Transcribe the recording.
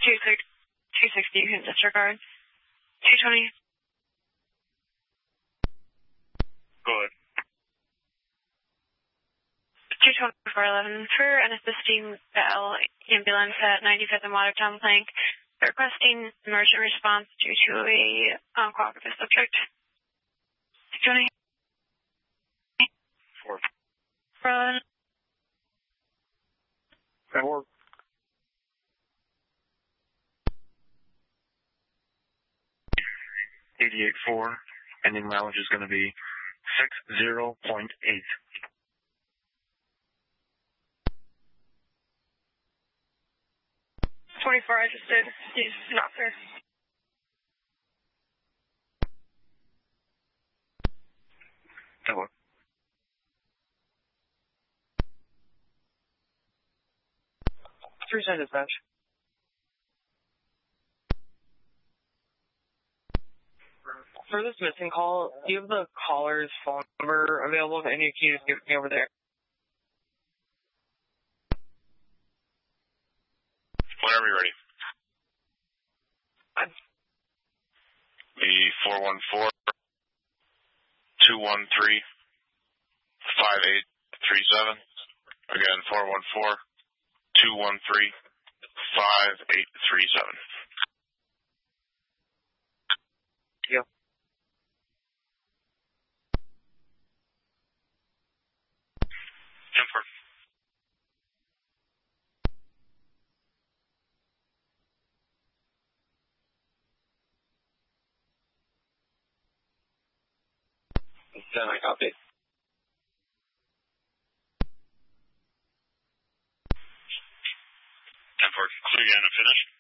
260, you can disregard. 220. Go ahead. 22411 for an assisting Bell ambulance at 95th and Watertown Plank, requesting emergent response due to a cooperative subject. 220. 4. Run. 4. 88.4. Ending mileage is going to be 60.8. 24, I just did. He's not there. Hello. Three side dispatch. For this missing call, do you have the caller's phone number available? And you can just give me over there. Whenever you're ready. The 414-213-5837. Again, 414-213-5837. Yep. Jumper. Then I copy. 10-4. Clear again and finish.